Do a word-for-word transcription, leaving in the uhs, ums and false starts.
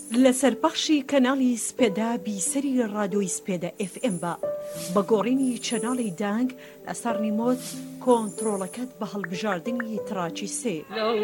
لە سەرپەخشی کەناڵی سپێدا بیسەری ڕادیۆی سپێدە ئێف ئێم بە بە گۆڕینی چەناڵی دانگ لەسەر ریمۆت کۆنتڕۆڵەکەت بە هەڵبژاردننی تڕاکی سێ